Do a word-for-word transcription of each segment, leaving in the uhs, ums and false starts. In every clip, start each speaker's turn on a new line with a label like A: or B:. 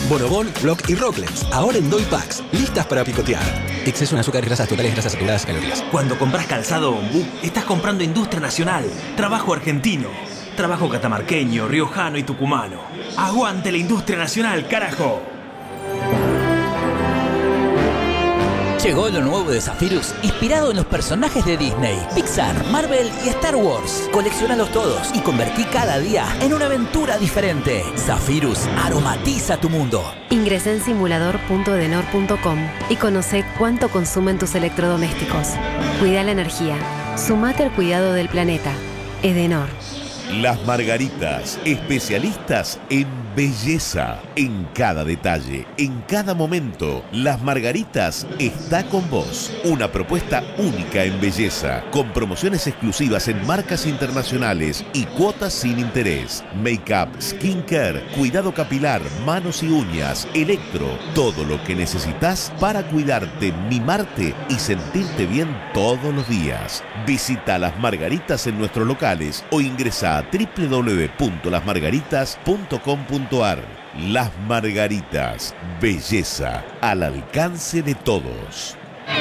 A: Bonobón, Block y Rocklets, ahora en Doy Packs, listas para picotear. Exceso en azúcar, grasas totales, grasas saturadas y calorías.
B: Cuando compras calzado Ombú, estás comprando industria nacional, trabajo argentino, trabajo catamarqueño, riojano y tucumano. ¡Aguante la industria nacional, carajo!
C: Llegó lo nuevo de Zephyrus, inspirado en los personajes de Disney, Pixar, Marvel y Star Wars. Colecciónalos todos y convertí cada día en una aventura diferente. Zephyrus aromatiza tu mundo.
D: Ingresá en simulador punto edenor punto com y conoce cuánto consumen tus electrodomésticos. Cuida la energía. Sumate al cuidado del planeta. Edenor.
E: Las Margaritas, especialistas en belleza, en cada detalle, en cada momento. Las Margaritas está con vos. Una propuesta única en belleza, con promociones exclusivas en marcas internacionales y cuotas sin interés. Make-up, skincare, cuidado capilar, manos y uñas, electro, todo lo que necesitas para cuidarte, mimarte y sentirte bien todos los días. Visita Las Margaritas en nuestros locales o ingresa a doble u doble u doble u punto las margaritas punto com punto a r. Las Margaritas, belleza al alcance de todos.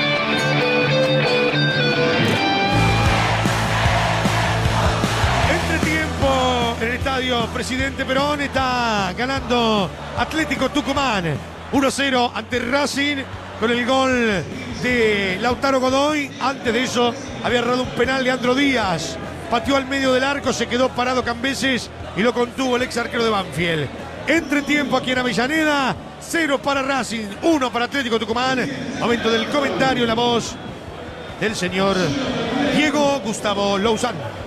F: Entretiempo en el estadio Presidente Perón, está ganando Atlético Tucumán uno a cero ante Racing con el gol de Lautaro Godoy. Antes de eso había errado un penal de Leandro Díaz. Pateó al medio del arco, se quedó parado Cambeses y lo contuvo el ex arquero de Banfield. Entretiempo aquí en Avellaneda, cero para Racing, uno para Atlético Tucumán. Momento del comentario, la voz del señor Diego Gustavo Lozano.